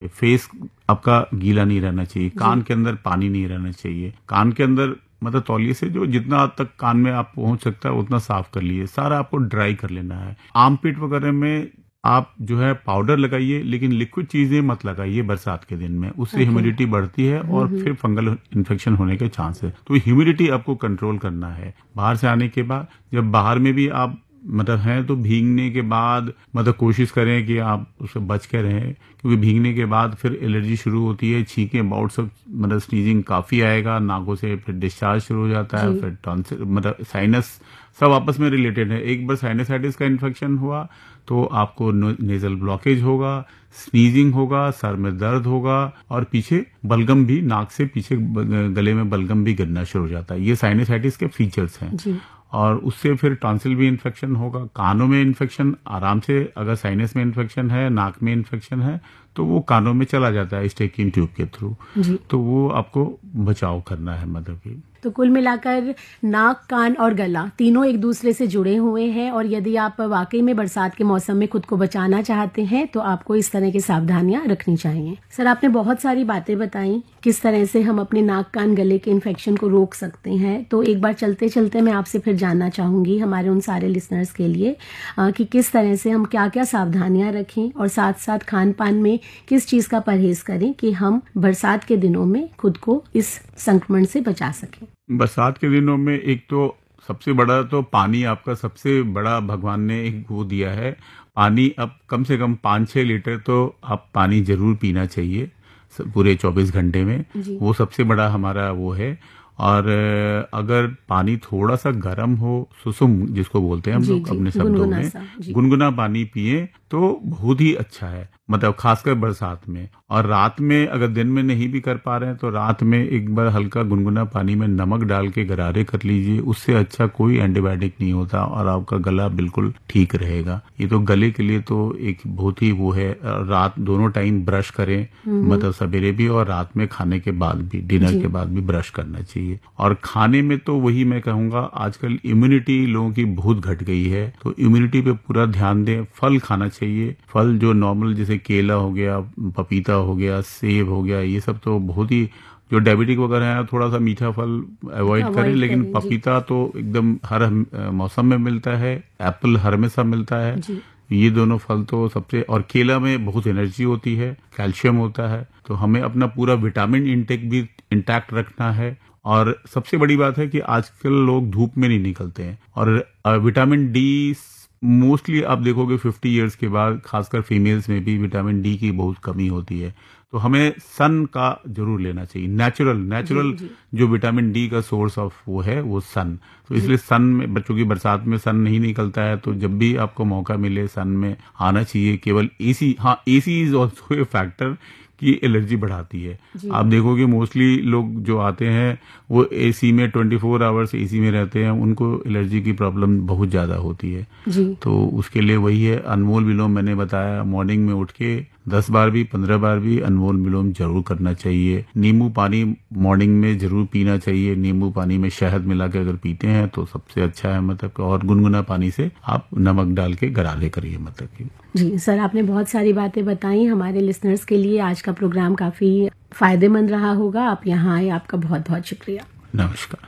Face आपका गीला नहीं रहना चाहिए, कान के अंदर पानी नहीं रहना चाहिए, कान के अंदर मतलब तौलिए से जो जितना तक कान में आप पहुंच सकता है उतना साफ कर लिए, सारा आपको ड्राई कर लेना है। आर्मपिट वगैरह में आप जो है पाउडर लगाइए, लेकिन लिक्विड चीजें मत लगाइए बरसात के दिन में, उससे ह्यूमिडिटी बढ़ती है और फिर फंगल इन्फेक्शन होने के चांस है। तो ह्यूमिडिटी आपको कंट्रोल करना है। बाहर से आने के बाद जब बाहर में भी आप मतलब हैं तो भीगने के बाद मतलब कोशिश करें कि आप उससे बच के रहें, क्योंकि भीगने के बाद फिर एलर्जी शुरू होती है, छींकें, बाउट्स ऑफ मतलब स्नीजिंग काफी आएगा नाकों से, फिर डिस्चार्ज शुरू हो जाता है, फिर टॉन्सिल मतलब साइनस, सब आपस में रिलेटेड है। एक बार साइनसाइटिस का इन्फेक्शन हुआ तो आपको नेजल ब्लॉकेज होगा, स्नीजिंग होगा, सर में दर्द होगा और पीछे बलगम भी, नाक से पीछे गले में बलगम भी गिरना शुरू हो जाता है। ये साइनसाइटिस के फीचर्स हैं। और उससे फिर टॉन्सिल भी इन्फेक्शन होगा, कानों में इन्फेक्शन आराम से, अगर साइनस में इन्फेक्शन है, नाक में इन्फेक्शन है तो वो कानों में चला जाता है स्टेकिंग ट्यूब के थ्रू, तो वो आपको बचाव करना है मतलब कि। तो कुल मिलाकर नाक, कान और गला तीनों एक दूसरे से जुड़े हुए हैं, और यदि आप वाकई में बरसात के मौसम में खुद को बचाना चाहते हैं तो आपको इस तरह की सावधानियां रखनी चाहिए। सर, आपने बहुत सारी बातें बताई किस तरह से हम अपने नाक, कान, गले के इन्फेक्शन को रोक सकते हैं। तो एक बार चलते चलते मैं आपसे फिर जानना चाहूंगी हमारे उन सारे लिसनर्स के लिए कि किस तरह से हम क्या क्या सावधानियां रखें और साथ साथ खान पान में किस चीज का परहेज करें कि हम बरसात के दिनों में खुद को इस संक्रमण से बचा सकें। बरसात के दिनों में एक तो सबसे बड़ा तो पानी, आपका सबसे बड़ा भगवान ने एक वो दिया है पानी। अब कम से कम 5-6 लीटर तो आप पानी जरूर पीना चाहिए पूरे 24 घंटे में, वो सबसे बड़ा हमारा वो है। और अगर पानी थोड़ा सा गर्म हो, सुसुम जिसको बोलते हैं हम लोग अपने शब्दों में, गुनगुना पानी पिए तो बहुत ही अच्छा है, मतलब खासकर बरसात में। और रात में अगर दिन में नहीं भी कर पा रहे हैं तो रात में एक बार हल्का गुनगुना पानी में नमक डाल के गरारे कर लीजिए, उससे अच्छा कोई एंटीबायोटिक नहीं होता और आपका गला बिल्कुल ठीक रहेगा। ये तो गले के लिए तो एक बहुत ही वो है। रात दोनों टाइम ब्रश करें, मतलब सवेरे भी और रात में खाने के बाद भी, डिनर के बाद भी ब्रश करना चाहिए। और खाने में तो वही मैं कहूंगा, आजकल इम्यूनिटी लोगों की बहुत घट गई है, तो इम्यूनिटी पे पूरा ध्यान दें। फल खाना चाहिए, फल जो नॉर्मल जैसे केला हो गया, पपीता हो गया, सेब हो गया, ये सब तो बहुत ही, जो डायबिटिक वगैरह है थोड़ा सा मीठा फल अवॉइड करें, लेकिन पपीता तो एकदम हर मौसम में मिलता है, एप्पल हर हमेशा मिलता है, ये दोनों फल तो सबसे। और केला में बहुत एनर्जी होती है, कैल्शियम होता है, तो हमें अपना पूरा विटामिन इंटेक भी इंटैक्ट रखना है। और सबसे बड़ी बात है कि आजकल लोग धूप में नहीं निकलते हैं, और विटामिन डी मोस्टली आप देखोगे 50 इयर्स के बाद खासकर फीमेल्स में भी विटामिन डी की बहुत कमी होती है, तो हमें सन का जरूर लेना चाहिए। नेचुरल जो विटामिन डी का सोर्स ऑफ वो है वो सन, तो इसलिए सन में, बच्चों की बरसात में सन नहीं निकलता है तो जब भी आपको मौका मिले सन में आना चाहिए। केवल एसी, हाँ AC is also a factor की एलर्जी बढ़ाती है। आप देखोगे मोस्टली लोग जो आते हैं वो एसी में 24 आवर्स एसी में रहते हैं, उनको एलर्जी की प्रॉब्लम बहुत ज्यादा होती है तो उसके लिए वही है, अनमोल विलोम मैंने बताया, मॉर्निंग में उठ के 10 बार भी 15 बार भी अनमोल विलोम जरूर करना चाहिए। नींबू पानी मॉर्निंग में जरूर पीना चाहिए, नींबू पानी में शहद मिला के अगर पीते हैं तो सबसे अच्छा है, मतलब। और गुनगुना पानी से आप नमक डाल के गरारे करिए, मतलब कि। जी सर, आपने बहुत सारी बातें बताई हमारे लिसनर्स के लिए। आज का प्रोग्राम काफी फायदेमंद रहा होगा। आप यहाँ आए, आपका बहुत बहुत शुक्रिया। नमस्कार।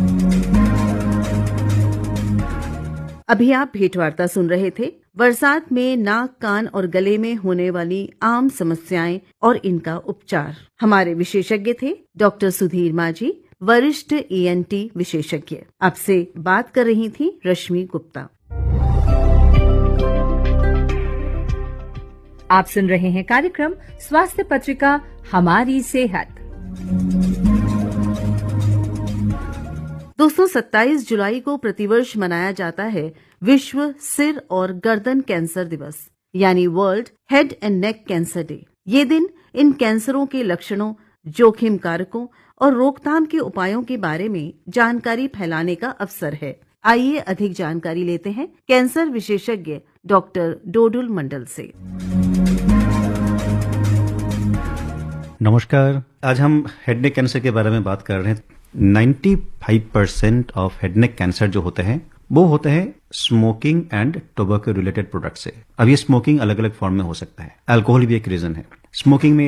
अभी आप भेंटवार्ता सुन रहे थे बरसात में नाक, कान और गले में होने वाली आम समस्याएं और इनका उपचार। हमारे विशेषज्ञ थे डॉक्टर सुधीर माझी, वरिष्ठ ENT विशेषज्ञ। आपसे बात कर रही थी रश्मि गुप्ता। आप सुन रहे हैं कार्यक्रम स्वास्थ्य पत्रिका हमारी सेहत। दोस्तों, 27 जुलाई को प्रतिवर्ष मनाया जाता है विश्व सिर और गर्दन कैंसर दिवस, यानी world head and neck cancer day. ये दिन इन कैंसरों के लक्षणों, जोखिम कारकों और रोकथाम के उपायों के बारे में जानकारी फैलाने का अवसर है। आइए अधिक जानकारी लेते हैं कैंसर विशेषज्ञ डॉक्टर डोडुल मंडल से। नमस्कार, आज हम हेड नेक कैंसर के बारे में बात कर रहे हैं। 95% ऑफ हेड नेक कैंसर जो होते हैं वो होते हैं smoking and tobacco related product से। अब ये स्मोकिंग अलग अलग फॉर्म में हो सकता है, अल्कोहल भी एक रीजन है। स्मोकिंग में